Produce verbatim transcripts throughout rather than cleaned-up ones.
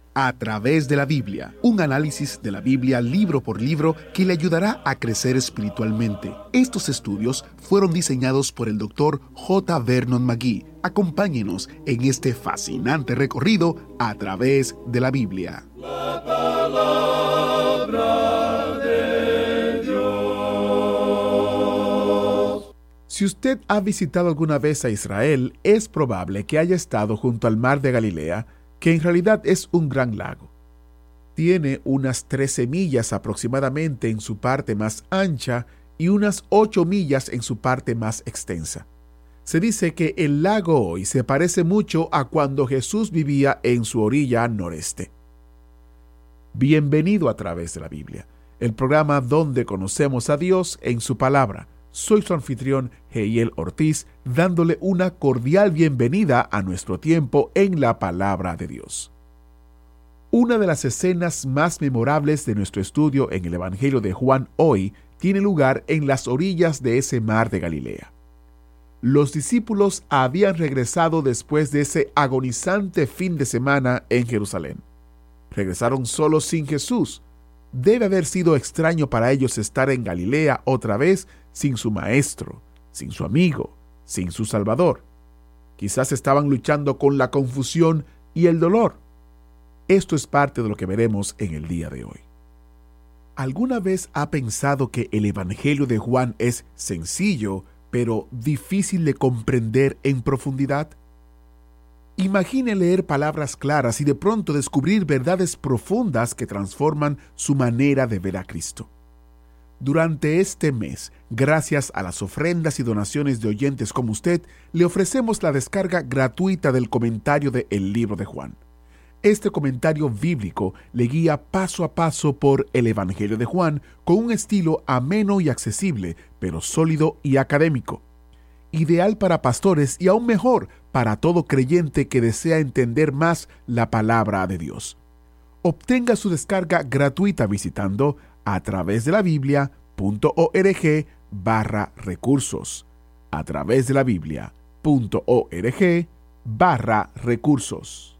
A través de la Biblia, un análisis de la Biblia libro por libro que le ayudará a crecer espiritualmente. Estos estudios fueron diseñados por el doctor J. Vernon McGee. Acompáñenos en este fascinante recorrido a través de la Biblia. La palabra de Dios. Si usted ha visitado alguna vez a Israel, es probable que haya estado junto al mar de Galilea, que en realidad es un gran lago. Tiene unas trece millas aproximadamente en su parte más ancha y unas ocho millas en su parte más extensa. Se dice que el lago hoy se parece mucho a cuando Jesús vivía en su orilla noreste. Bienvenido a través de la Biblia, el programa donde conocemos a Dios en su palabra. Soy su anfitrión, Heiel Ortiz, dándole una cordial bienvenida a nuestro tiempo en la palabra de Dios. Una de las escenas más memorables de nuestro estudio en el Evangelio de Juan hoy tiene lugar en las orillas de ese mar de Galilea. Los discípulos habían regresado después de ese agonizante fin de semana en Jerusalén. Regresaron solos sin Jesús. Debe haber sido extraño para ellos estar en Galilea otra vez sin su maestro, sin su amigo, sin su Salvador. Quizás estaban luchando con la confusión y el dolor. Esto es parte de lo que veremos en el día de hoy. ¿Alguna vez ha pensado que el Evangelio de Juan es sencillo, pero difícil de comprender en profundidad? Imagine leer palabras claras y de pronto descubrir verdades profundas que transforman su manera de ver a Cristo. Durante este mes, gracias a las ofrendas y donaciones de oyentes como usted, le ofrecemos la descarga gratuita del comentario de El Libro de Juan. Este comentario bíblico le guía paso a paso por el Evangelio de Juan con un estilo ameno y accesible, pero sólido y académico. Ideal para pastores y aún mejor para todo creyente que desea entender más la palabra de Dios. Obtenga su descarga gratuita visitando a través de la Biblia punto org barra recursos. A través de la Biblia punto org barra recursos.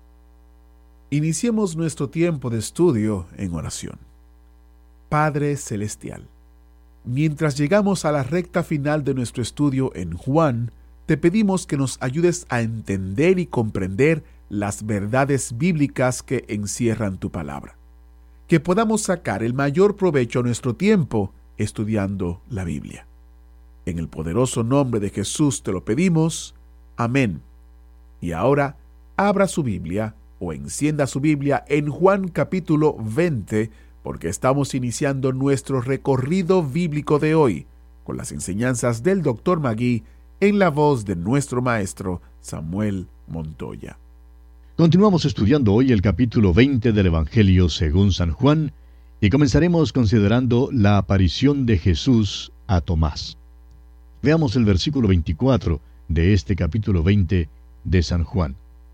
Iniciemos nuestro tiempo de estudio en oración. Padre Celestial, mientras llegamos a la recta final de nuestro estudio en Juan, te pedimos que nos ayudes a entender y comprender las verdades bíblicas que encierran tu palabra. Que podamos sacar el mayor provecho a nuestro tiempo estudiando la Biblia. En el poderoso nombre de Jesús te lo pedimos. Amén. Y ahora, abra su Biblia o encienda su Biblia en Juan capítulo veinte, porque estamos iniciando nuestro recorrido bíblico de hoy con las enseñanzas del doctor McGee en la voz de nuestro maestro Samuel Montoya. Continuamos estudiando hoy el capítulo veinte del Evangelio según San Juan y comenzaremos considerando la aparición de Jesús a Tomás. Veamos el versículo veinticuatro de este capítulo veinte de San Juan.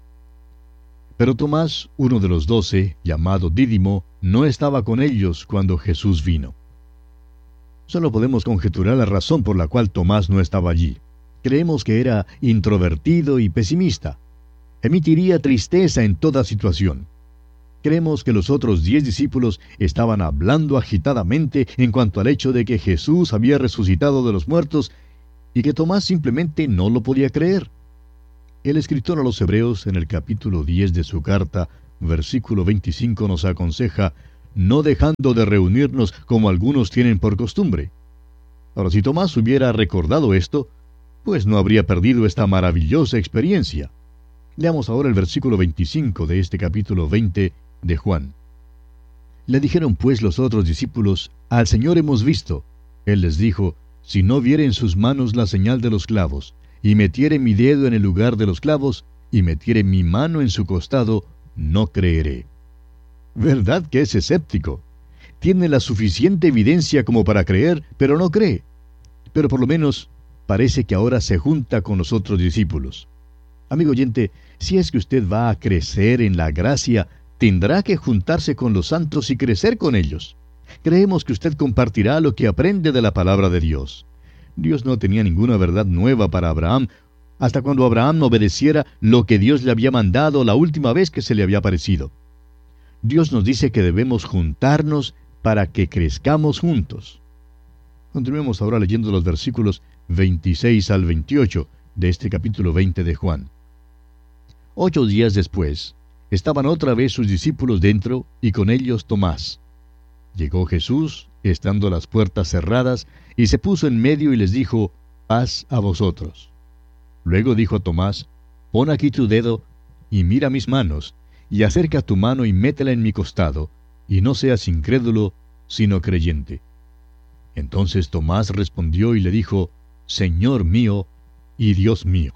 Pero Tomás, uno de los doce, llamado Dídimo, no estaba con ellos cuando Jesús vino. Solo podemos conjeturar la razón por la cual Tomás no estaba allí. Creemos que era introvertido y pesimista. Emitiría tristeza en toda situación. Creemos que los otros diez discípulos estaban hablando agitadamente en cuanto al hecho de que Jesús había resucitado de los muertos y que Tomás simplemente no lo podía creer. El escritor a los Hebreos, en el capítulo diez de su carta, versículo veinticinco, nos aconseja, no dejando de reunirnos como algunos tienen por costumbre. Ahora, si Tomás hubiera recordado esto, pues no habría perdido esta maravillosa experiencia. Leamos ahora el versículo veinticinco de este capítulo veinte de Juan. Le dijeron pues los otros discípulos, al Señor hemos visto. Él les dijo, si no viere en sus manos la señal de los clavos, y metiere mi dedo en el lugar de los clavos, y metiere mi mano en su costado, no creeré. ¿Verdad que es escéptico? Tiene la suficiente evidencia como para creer, pero no cree. Pero por lo menos parece que ahora se junta con los otros discípulos. Amigo oyente, si es que usted va a crecer en la gracia, tendrá que juntarse con los santos y crecer con ellos. Creemos que usted compartirá lo que aprende de la palabra de Dios. Dios no tenía ninguna verdad nueva para Abraham, hasta cuando Abraham obedeciera lo que Dios le había mandado la última vez que se le había aparecido. Dios nos dice que debemos juntarnos para que crezcamos juntos. Continuemos ahora leyendo los versículos veintiséis al veintiocho de este capítulo veinte de Juan. Ocho días después, estaban otra vez sus discípulos dentro y con ellos Tomás. Llegó Jesús, estando las puertas cerradas, y se puso en medio y les dijo, paz a vosotros. Luego dijo a Tomás, pon aquí tu dedo y mira mis manos, y acerca tu mano y métela en mi costado, y no seas incrédulo, sino creyente. Entonces Tomás respondió y le dijo, Señor mío y Dios mío.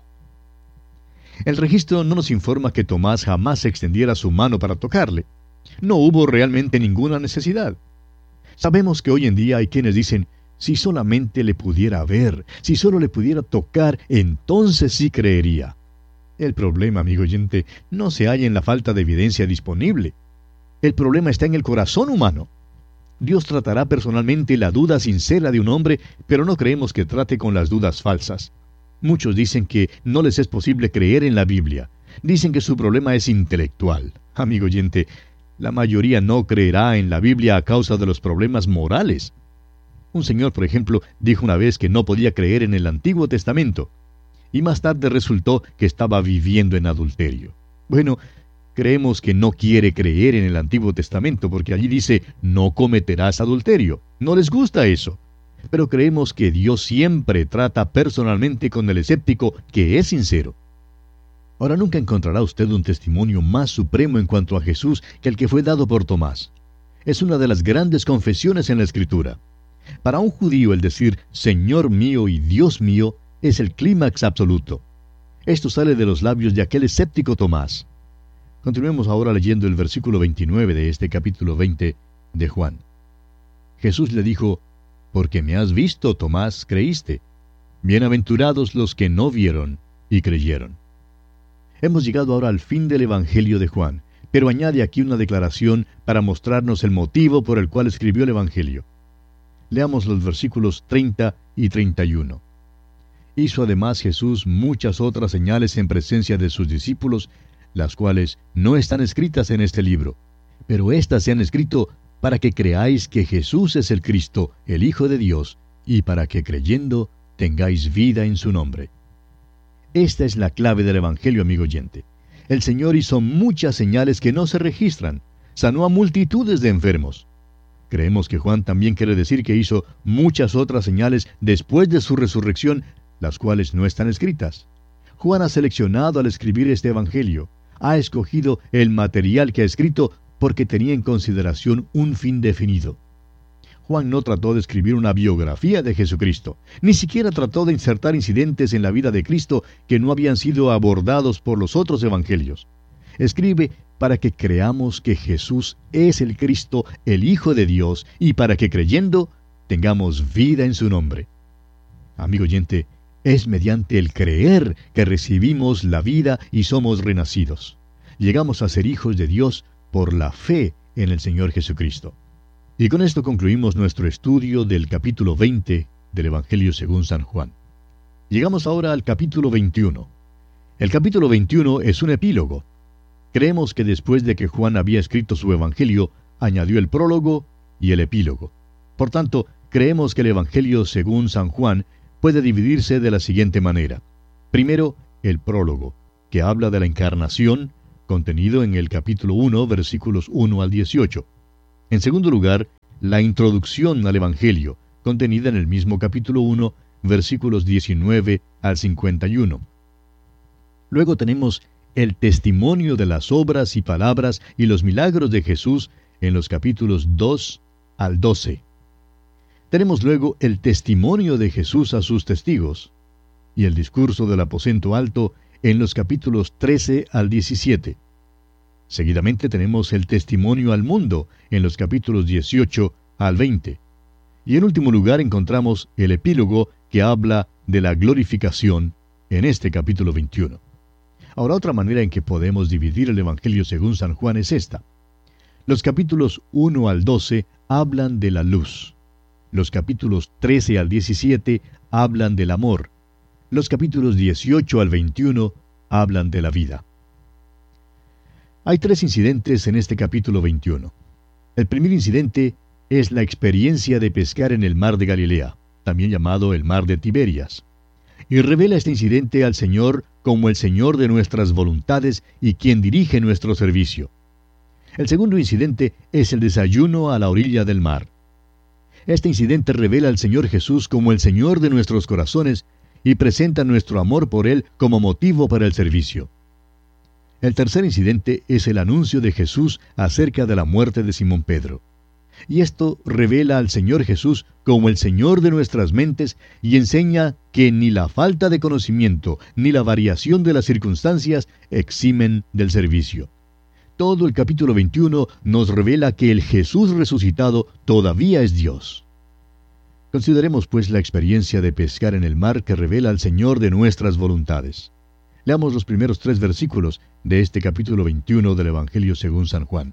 El registro no nos informa que Tomás jamás extendiera su mano para tocarle. No hubo realmente ninguna necesidad. Sabemos que hoy en día hay quienes dicen, si solamente le pudiera ver, si solo le pudiera tocar, entonces sí creería. El problema, amigo oyente, no se halla en la falta de evidencia disponible. El problema está en el corazón humano. Dios tratará personalmente la duda sincera de un hombre, pero no creemos que trate con las dudas falsas. Muchos dicen que no les es posible creer en la Biblia. Dicen que su problema es intelectual. Amigo oyente, la mayoría no creerá en la Biblia a causa de los problemas morales. Un señor, por ejemplo, dijo una vez que no podía creer en el Antiguo Testamento, y más tarde resultó que estaba viviendo en adulterio. Bueno, creemos que no quiere creer en el Antiguo Testamento porque allí dice, no cometerás adulterio. No les gusta eso. Pero creemos que Dios siempre trata personalmente con el escéptico que es sincero. Ahora, nunca encontrará usted un testimonio más supremo en cuanto a Jesús que el que fue dado por Tomás. Es una de las grandes confesiones en la Escritura. Para un judío el decir, Señor mío y Dios mío, es el clímax absoluto. Esto sale de los labios de aquel escéptico Tomás. Continuemos ahora leyendo el versículo veintinueve de este capítulo veinte de Juan. Jesús le dijo, porque me has visto, Tomás, creíste. Bienaventurados los que no vieron y creyeron. Hemos llegado ahora al fin del Evangelio de Juan, pero añade aquí una declaración para mostrarnos el motivo por el cual escribió el Evangelio. Leamos los versículos treinta y treinta y uno. Hizo además Jesús muchas otras señales en presencia de sus discípulos, las cuales no están escritas en este libro, pero éstas se han escrito para que creáis que Jesús es el Cristo, el Hijo de Dios, y para que creyendo tengáis vida en su nombre. Esta es la clave del Evangelio, amigo oyente. El Señor hizo muchas señales que no se registran, sanó a multitudes de enfermos. Creemos que Juan también quiere decir que hizo muchas otras señales después de su resurrección, las cuales no están escritas. Juan ha seleccionado al escribir este Evangelio, ha escogido el material que ha escrito porque tenía en consideración un fin definido. Juan no trató de escribir una biografía de Jesucristo, ni siquiera trató de insertar incidentes en la vida de Cristo que no habían sido abordados por los otros evangelios. Escribe para que creamos que Jesús es el Cristo, el Hijo de Dios, y para que creyendo tengamos vida en su nombre. Amigo oyente, es mediante el creer que recibimos la vida y somos renacidos. Llegamos a ser hijos de Dios por la fe en el Señor Jesucristo. Y con esto concluimos nuestro estudio del capítulo veinte del Evangelio según San Juan. Llegamos ahora al capítulo veintiuno. El capítulo veintiuno es un epílogo. Creemos que después de que Juan había escrito su Evangelio, añadió el prólogo y el epílogo. Por tanto, creemos que el Evangelio según San Juan puede dividirse de la siguiente manera. Primero, el prólogo, que habla de la encarnación, contenido en el capítulo uno, versículos uno al dieciocho. En segundo lugar, la introducción al Evangelio, contenida en el mismo capítulo uno, versículos diecinueve al cincuenta y uno. Luego tenemos el testimonio de las obras y palabras y los milagros de Jesús en los capítulos dos al doce. Tenemos luego el testimonio de Jesús a sus testigos y el discurso del aposento alto en los capítulos trece al diecisiete. Seguidamente tenemos el testimonio al mundo en los capítulos dieciocho al veinte. Y en último lugar encontramos el epílogo que habla de la glorificación en este capítulo veintiuno. Ahora, otra manera en que podemos dividir el Evangelio según San Juan es esta. Los capítulos uno al doce hablan de la luz. Los capítulos trece al diecisiete hablan del amor. Los capítulos dieciocho al veintiuno hablan de la vida. Hay tres incidentes en este capítulo veintiuno. El primer incidente es la experiencia de pescar en el mar de Galilea, también llamado el mar de Tiberias, y revela este incidente al Señor como el Señor de nuestras voluntades y quien dirige nuestro servicio. El segundo incidente es el desayuno a la orilla del mar. Este incidente revela al Señor Jesús como el Señor de nuestros corazones y presenta nuestro amor por Él como motivo para el servicio. El tercer incidente es el anuncio de Jesús acerca de la muerte de Simón Pedro. Y esto revela al Señor Jesús como el Señor de nuestras mentes y enseña que ni la falta de conocimiento ni la variación de las circunstancias eximen del servicio. Todo el capítulo veintiuno nos revela que el Jesús resucitado todavía es Dios. Consideremos pues la experiencia de pescar en el mar que revela al Señor de nuestras voluntades. Leamos los primeros tres versículos de este capítulo veintiuno del Evangelio según San Juan.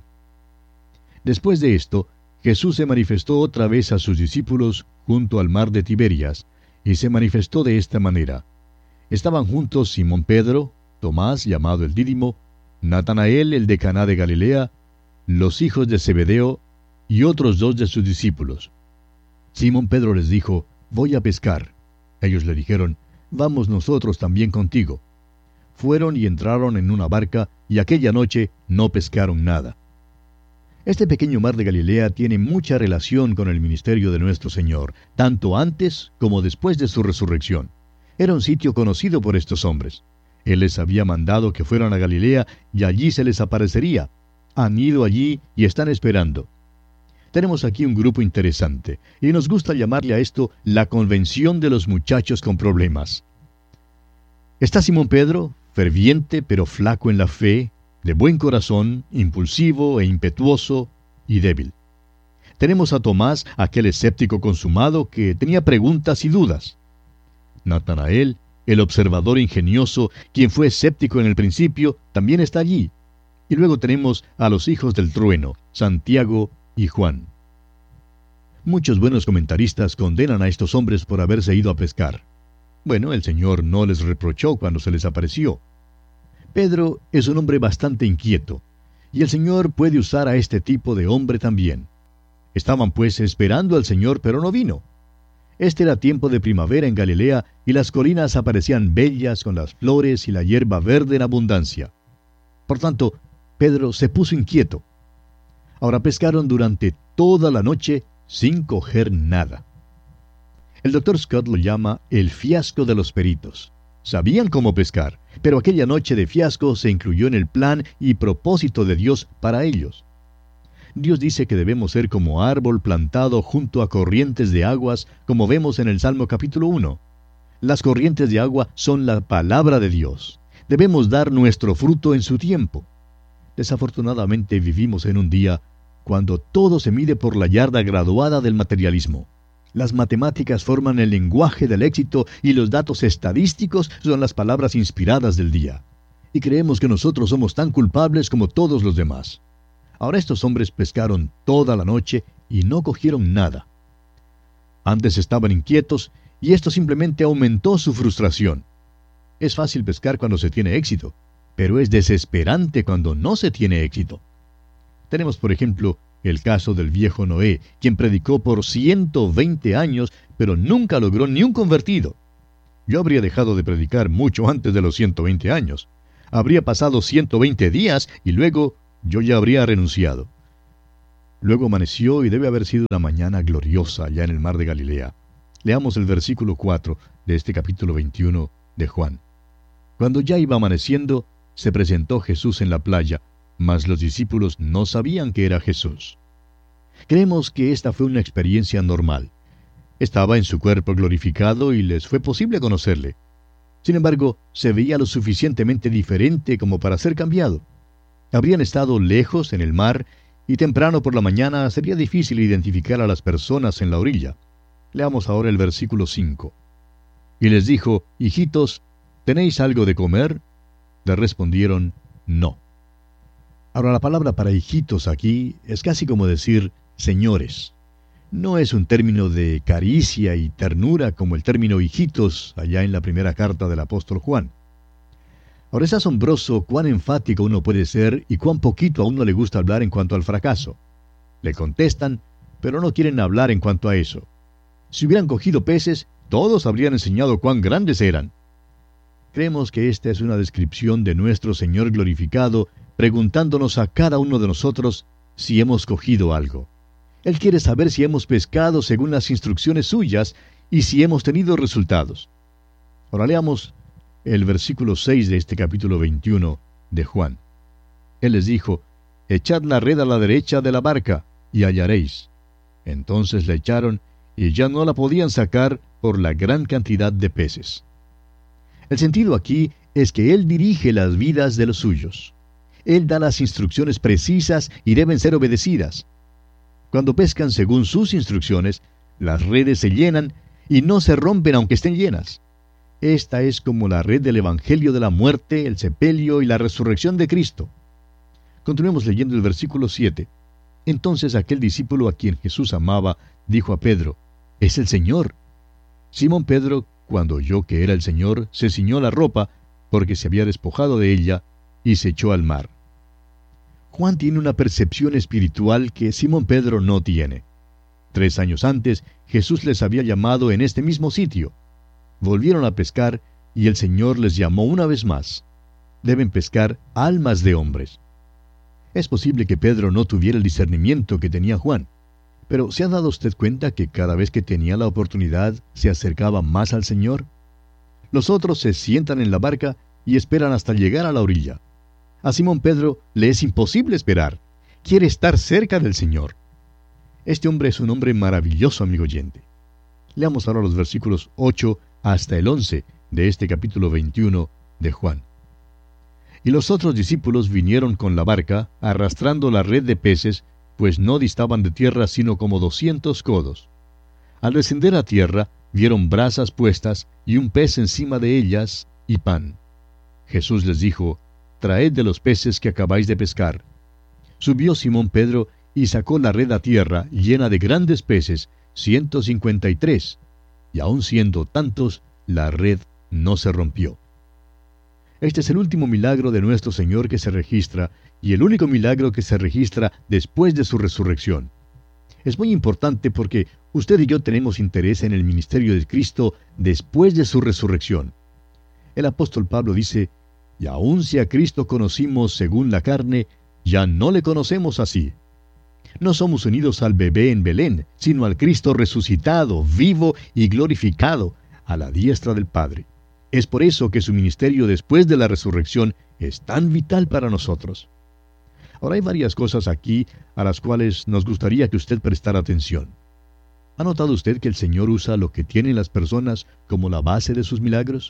Después de esto, Jesús se manifestó otra vez a sus discípulos junto al mar de Tiberias, y se manifestó de esta manera. Estaban juntos Simón Pedro, Tomás, llamado el Dídimo, Natanael, el de Caná de Galilea, los hijos de Zebedeo, y otros dos de sus discípulos. Simón Pedro les dijo, «Voy a pescar». Ellos le dijeron, «Vamos nosotros también contigo». Fueron y entraron en una barca, y aquella noche no pescaron nada. Este pequeño mar de Galilea tiene mucha relación con el ministerio de nuestro Señor, tanto antes como después de su resurrección. Era un sitio conocido por estos hombres. Él les había mandado que fueran a Galilea y allí se les aparecería. Han ido allí y están esperando. Tenemos aquí un grupo interesante, y nos gusta llamarle a esto la convención de los muchachos con problemas. Está Simón Pedro, ferviente pero flaco en la fe, de buen corazón, impulsivo e impetuoso y débil. Tenemos a Tomás, aquel escéptico consumado que tenía preguntas y dudas. Natanael, el observador ingenioso, quien fue escéptico en el principio, también está allí. Y luego tenemos a los hijos del trueno, Santiago y Juan. Muchos buenos comentaristas condenan a estos hombres por haberse ido a pescar. Bueno, el Señor no les reprochó cuando se les apareció. Pedro es un hombre bastante inquieto, y el Señor puede usar a este tipo de hombre también. Estaban pues esperando al Señor, pero no vino. Este era tiempo de primavera en Galilea, y las colinas aparecían bellas con las flores y la hierba verde en abundancia. Por tanto, Pedro se puso inquieto. Ahora pescaron durante toda la noche sin coger nada. El doctor Scott lo llama el fiasco de los peritos. Sabían cómo pescar, pero aquella noche de fiasco se incluyó en el plan y propósito de Dios para ellos. Dios dice que debemos ser como árbol plantado junto a corrientes de aguas, como vemos en el Salmo capítulo uno. Las corrientes de agua son la palabra de Dios. Debemos dar nuestro fruto en su tiempo. Desafortunadamente vivimos en un día cuando todo se mide por la yarda graduada del materialismo. Las matemáticas forman el lenguaje del éxito y los datos estadísticos son las palabras inspiradas del día. Y creemos que nosotros somos tan culpables como todos los demás. Ahora estos hombres pescaron toda la noche y no cogieron nada. Antes estaban inquietos y esto simplemente aumentó su frustración. Es fácil pescar cuando se tiene éxito, pero es desesperante cuando no se tiene éxito. Tenemos, por ejemplo, el caso del viejo Noé, quien predicó por ciento veinte años, pero nunca logró ni un convertido. Yo habría dejado de predicar mucho antes de los ciento veinte años. Habría pasado ciento veinte días y luego yo ya habría renunciado. Luego amaneció y debe haber sido una mañana gloriosa allá en el mar de Galilea. Leamos el versículo cuatro de este capítulo veintiuno de Juan. Cuando ya iba amaneciendo, se presentó Jesús en la playa, mas los discípulos no sabían que era Jesús. Creemos que esta fue una experiencia normal. Estaba en su cuerpo glorificado y les fue posible conocerle. Sin embargo, se veía lo suficientemente diferente como para ser cambiado. Habrían estado lejos en el mar y temprano por la mañana sería difícil identificar a las personas en la orilla. Leamos ahora el versículo cinco. Y les dijo, hijitos, ¿tenéis algo de comer? Le respondieron, no. Ahora la palabra para hijitos aquí es casi como decir señores. No es un término de caricia y ternura como el término hijitos allá en la primera carta del apóstol Juan. Ahora es asombroso cuán enfático uno puede ser y cuán poquito a uno le gusta hablar en cuanto al fracaso. Le contestan, pero no quieren hablar en cuanto a eso. Si hubieran cogido peces, todos habrían enseñado cuán grandes eran. Creemos que esta es una descripción de nuestro Señor glorificado, preguntándonos a cada uno de nosotros si hemos cogido algo. Él quiere saber si hemos pescado según las instrucciones suyas y si hemos tenido resultados. Ahora leamos el versículo seis de este capítulo veintiuno de Juan. Él les dijo, «Echad la red a la derecha de la barca, y hallaréis». Entonces la echaron, y ya no la podían sacar por la gran cantidad de peces. El sentido aquí es que Él dirige las vidas de los suyos. Él da las instrucciones precisas y deben ser obedecidas. Cuando pescan según sus instrucciones, las redes se llenan y no se rompen aunque estén llenas. Esta es como la red del Evangelio de la muerte, el sepelio y la resurrección de Cristo. Continuemos leyendo el versículo siete. Entonces aquel discípulo a quien Jesús amaba, dijo a Pedro, «Es el Señor». Simón Pedro, cuando oyó que era el Señor, se ciñó la ropa, porque se había despojado de ella, y se echó al mar. Juan tiene una percepción espiritual que Simón Pedro no tiene. Tres años antes, Jesús les había llamado en este mismo sitio. Volvieron a pescar, y el Señor les llamó una vez más. Deben pescar almas de hombres. Es posible que Pedro no tuviera el discernimiento que tenía Juan, pero ¿se ha dado usted cuenta que cada vez que tenía la oportunidad se acercaba más al Señor? Los otros se sientan en la barca y esperan hasta llegar a la orilla. A Simón Pedro le es imposible esperar. Quiere estar cerca del Señor. Este hombre es un hombre maravilloso, amigo oyente. Leamos ahora los versículos ocho hasta el once de este capítulo veintiuno de Juan. Y los otros discípulos vinieron con la barca, arrastrando la red de peces, pues no distaban de tierra sino como doscientos codos. Al descender a tierra, vieron brasas puestas y un pez encima de ellas y pan. Jesús les dijo, «Traed de los peces que acabáis de pescar». Subió Simón Pedro y sacó la red a tierra llena de grandes peces, ciento cincuenta y tres, y aun siendo tantos, la red no se rompió. Este es el último milagro de nuestro Señor que se registra, y el único milagro que se registra después de su resurrección. Es muy importante porque usted y yo tenemos interés en el ministerio de Cristo después de su resurrección. El apóstol Pablo dice, «Y aun si a Cristo conocimos según la carne, ya no le conocemos así». No somos unidos al bebé en Belén, sino al Cristo resucitado, vivo y glorificado, a la diestra del Padre. Es por eso que su ministerio después de la resurrección es tan vital para nosotros. Ahora hay varias cosas aquí a las cuales nos gustaría que usted prestara atención. ¿Ha notado usted que el Señor usa lo que tienen las personas como la base de sus milagros?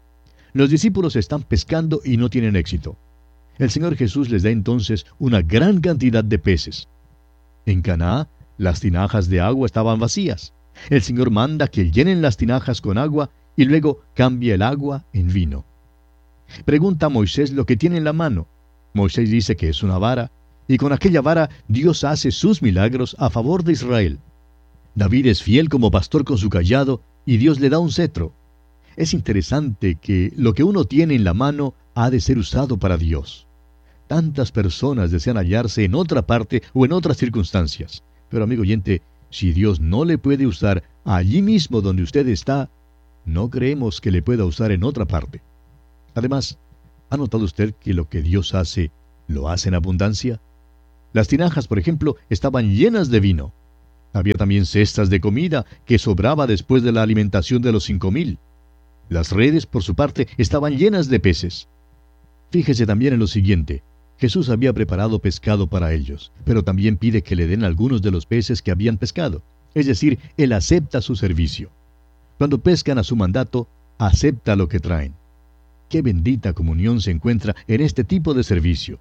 Los discípulos están pescando y no tienen éxito. El Señor Jesús les da entonces una gran cantidad de peces. En Caná, las tinajas de agua estaban vacías. El Señor manda que llenen las tinajas con agua y luego cambia el agua en vino. Pregunta a Moisés lo que tiene en la mano. Moisés dice que es una vara, y con aquella vara Dios hace sus milagros a favor de Israel. David es fiel como pastor con su cayado, y Dios le da un cetro. Es interesante que lo que uno tiene en la mano ha de ser usado para Dios. Tantas personas desean hallarse en otra parte o en otras circunstancias. Pero amigo oyente, si Dios no le puede usar allí mismo donde usted está, no creemos que le pueda usar en otra parte. Además, ¿ha notado usted que lo que Dios hace, lo hace en abundancia? Las tinajas, por ejemplo, estaban llenas de vino. Había también cestas de comida que sobraba después de la alimentación de los cinco mil. Las redes, por su parte, estaban llenas de peces. Fíjese también en lo siguiente. Jesús había preparado pescado para ellos, pero también pide que le den algunos de los peces que habían pescado. Es decir, Él acepta su servicio. Cuando pescan a su mandato, acepta lo que traen. Qué bendita comunión se encuentra en este tipo de servicio.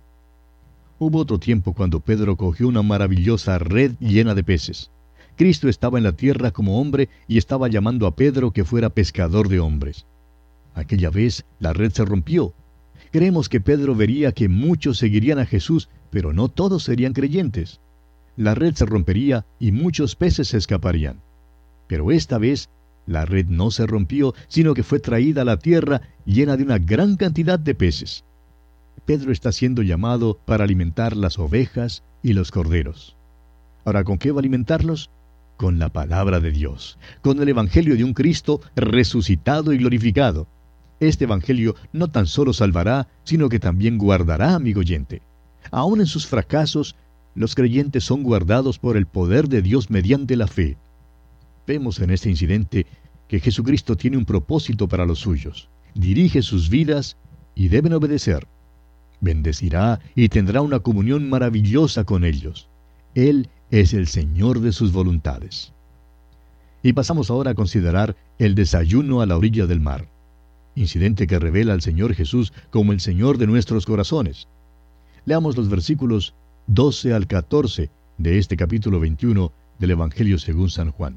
Hubo otro tiempo cuando Pedro cogió una maravillosa red llena de peces. Cristo estaba en la tierra como hombre y estaba llamando a Pedro que fuera pescador de hombres. Aquella vez la red se rompió. Creemos que Pedro vería que muchos seguirían a Jesús, pero no todos serían creyentes. La red se rompería y muchos peces se escaparían. Pero esta vez La red no se rompió, sino que fue traída a la tierra llena de una gran cantidad de peces. Pedro está siendo llamado para alimentar las ovejas y los corderos. Ahora, ¿con qué va a alimentarlos? Con la palabra de Dios, con el Evangelio de un Cristo resucitado y glorificado. Este Evangelio no tan solo salvará, sino que también guardará, amigo oyente. Aún en sus fracasos, los creyentes son guardados por el poder de Dios mediante la fe. Vemos en este incidente que Jesucristo tiene un propósito para los suyos. Dirige sus vidas y deben obedecer. Bendecirá y tendrá una comunión maravillosa con ellos. Él es el Señor de sus voluntades. Y pasamos ahora a considerar el desayuno a la orilla del mar. Incidente que revela al Señor Jesús como el Señor de nuestros corazones. Leamos los versículos doce al catorce de este capítulo veintiuno del Evangelio según San Juan.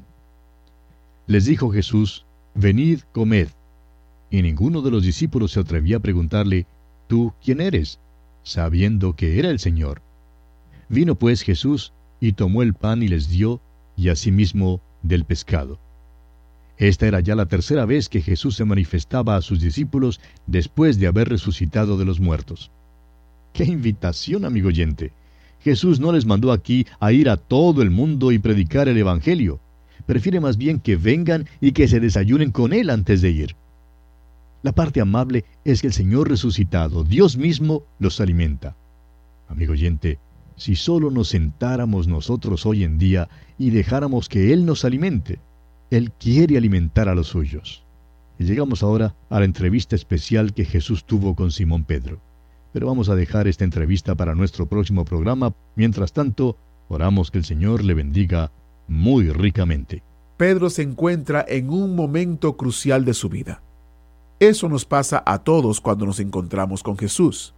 Les dijo Jesús: venid, comed. Y ninguno de los discípulos se atrevía a preguntarle: ¿tú quién eres?, sabiendo que era el Señor. Vino pues Jesús y tomó el pan y les dio, y asimismo del pescado. Esta era ya la tercera vez que Jesús se manifestaba a sus discípulos después de haber resucitado de los muertos. ¡Qué invitación, amigo oyente! Jesús no les mandó aquí a ir a todo el mundo y predicar el Evangelio. Prefiere más bien que vengan y que se desayunen con Él antes de ir. La parte amable es que el Señor resucitado, Dios mismo, los alimenta. Amigo oyente, si solo nos sentáramos nosotros hoy en día y dejáramos que Él nos alimente. Él quiere alimentar a los suyos. Y llegamos ahora a la entrevista especial que Jesús tuvo con Simón Pedro. Pero vamos a dejar esta entrevista para nuestro próximo programa. Mientras tanto, oramos que el Señor le bendiga muy ricamente. Pedro se encuentra en un momento crucial de su vida. Eso nos pasa a todos cuando nos encontramos con Jesús.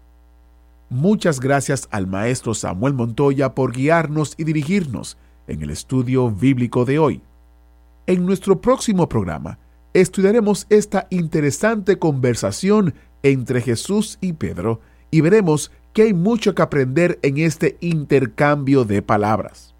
Muchas gracias al maestro Samuel Montoya por guiarnos y dirigirnos en el estudio bíblico de hoy. En nuestro próximo programa estudiaremos esta interesante conversación entre Jesús y Pedro y veremos que hay mucho que aprender en este intercambio de palabras.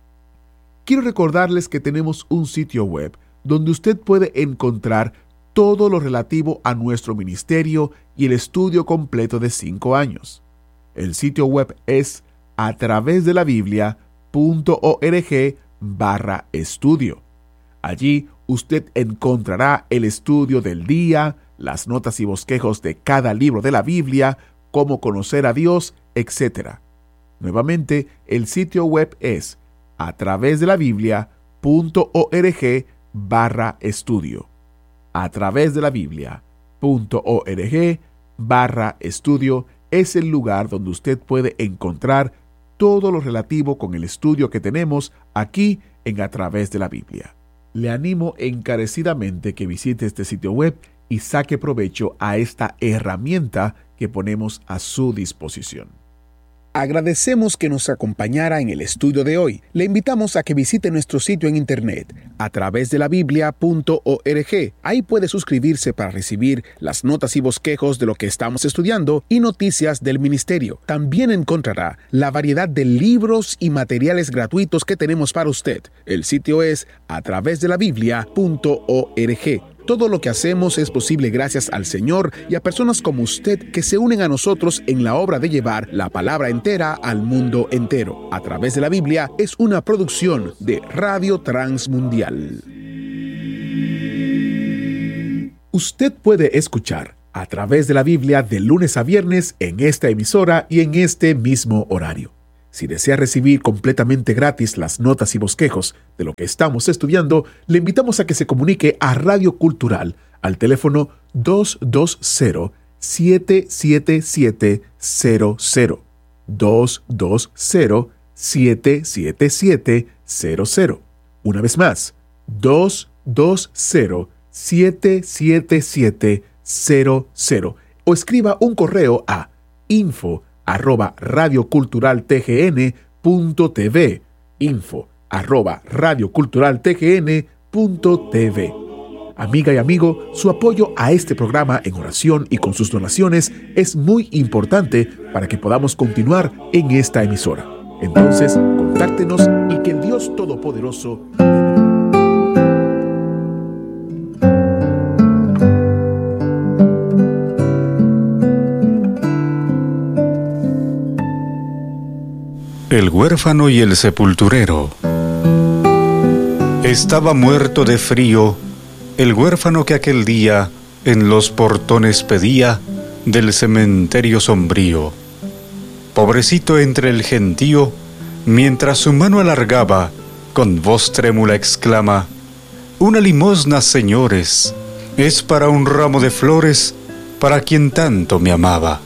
Quiero recordarles que tenemos un sitio web donde usted puede encontrar todo lo relativo a nuestro ministerio y el estudio completo de cinco años. El sitio web es a través de la biblia punto org barra estudio. Allí usted encontrará el estudio del día, las notas y bosquejos de cada libro de la Biblia, cómo conocer a Dios, etcétera. Nuevamente, el sitio web es a través de la biblia punto org barra estudio. A través de la biblia punto org barra estudio es el lugar donde usted puede encontrar todo lo relativo con el estudio que tenemos aquí en A Través de la Biblia. Le animo encarecidamente que visite este sitio web y saque provecho a esta herramienta que ponemos a su disposición. Agradecemos que nos acompañara en el estudio de hoy. Le invitamos a que visite nuestro sitio en internet a través de la biblia punto org. Ahí puede suscribirse para recibir las notas y bosquejos de lo que estamos estudiando y noticias del ministerio. También encontrará la variedad de libros y materiales gratuitos que tenemos para usted. El sitio es a través de la biblia punto org. Todo lo que hacemos es posible gracias al Señor y a personas como usted que se unen a nosotros en la obra de llevar la palabra entera al mundo entero. A Través de la Biblia es una producción de Radio Transmundial. Usted puede escuchar A Través de la Biblia de lunes a viernes en esta emisora y en este mismo horario. Si desea recibir completamente gratis las notas y bosquejos de lo que estamos estudiando, le invitamos a que se comunique a Radio Cultural al teléfono dos dos cero, siete siete siete, cero cero. dos dos cero, siete siete siete, cero cero. Una vez más, dos dos cero, siete siete siete, cero cero. O escriba un correo a info arroba radioculturaltgn punto tv, info arroba radioculturaltgn punto tv. Amiga y amigo, su apoyo a este programa en oración y con sus donaciones es muy importante para que podamos continuar en esta emisora. Entonces, contáctenos y que el Dios Todopoderoso... El huérfano y el sepulturero. Estaba muerto de frío el huérfano que aquel día en los portones pedía del cementerio sombrío. Pobrecito entre el gentío, mientras su mano alargaba, con voz trémula exclama: «Una limosna, señores, es para un ramo de flores, para quien tanto me amaba».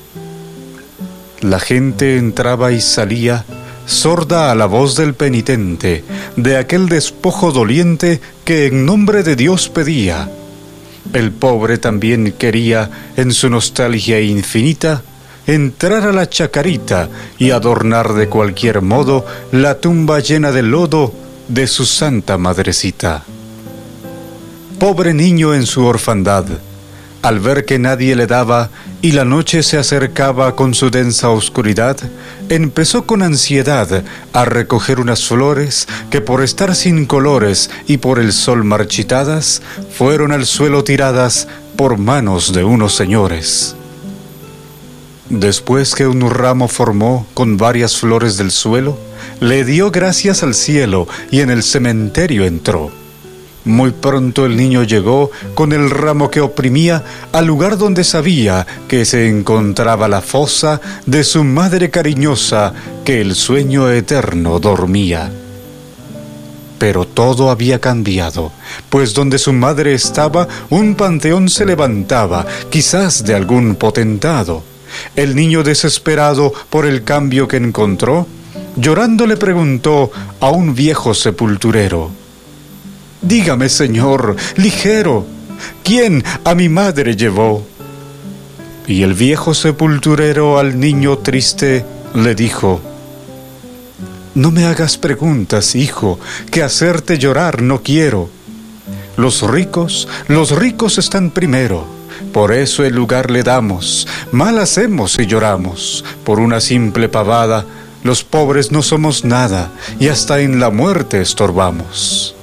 La gente entraba y salía, sorda a la voz del penitente, de aquel despojo doliente que en nombre de Dios pedía. El pobre también quería, en su nostalgia infinita, entrar a la chacarita y adornar de cualquier modo la tumba llena de lodo de su santa madrecita. Pobre niño en su orfandad, al ver que nadie le daba y la noche se acercaba con su densa oscuridad, empezó con ansiedad a recoger unas flores que por estar sin colores y por el sol marchitadas, fueron al suelo tiradas por manos de unos señores. Después que un ramo formó con varias flores del suelo, le dio gracias al cielo y en el cementerio entró. Muy pronto el niño llegó con el ramo que oprimía al lugar donde sabía que se encontraba la fosa de su madre cariñosa que el sueño eterno dormía. Pero todo había cambiado, pues donde su madre estaba un panteón se levantaba, quizás de algún potentado. El niño, desesperado por el cambio que encontró, llorando le preguntó a un viejo sepulturero: «Dígame, señor, ligero, ¿quién a mi madre llevó?». Y el viejo sepulturero al niño triste le dijo: «No me hagas preguntas, hijo, que hacerte llorar no quiero. Los ricos, los ricos están primero, por eso el lugar le damos. Mal hacemos si lloramos, por una simple pavada, los pobres no somos nada, y hasta en la muerte estorbamos».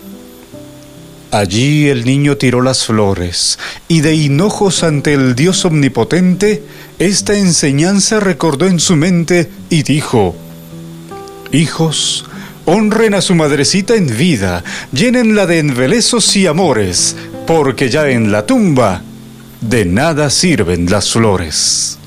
Allí el niño tiró las flores, y de hinojos ante el Dios omnipotente, esta enseñanza recordó en su mente y dijo: «Hijos, honren a su madrecita en vida, llénenla de embelezos y amores, porque ya en la tumba de nada sirven las flores».